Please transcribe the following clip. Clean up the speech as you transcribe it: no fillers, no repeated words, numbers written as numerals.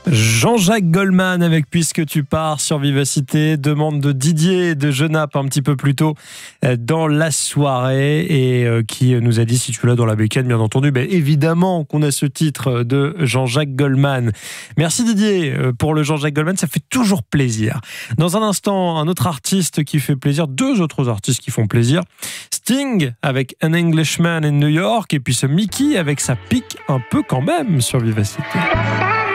Jean-Jacques Goldman avec Puisque tu pars sur Vivacité, demande de Didier de Genappe un petit peu plus tôt dans la soirée et qui nous a dit si tu es là dans la bécane bien entendu, évidemment qu'on a ce titre de Jean-Jacques Goldman. Merci Didier pour le Jean-Jacques Goldman, ça fait toujours plaisir. Dans un instant, un autre artiste qui fait plaisir, deux autres artistes qui font plaisir, Sting avec An Englishman in New York et puis ce Mickey avec sa pique un peu quand même sur Vivacité.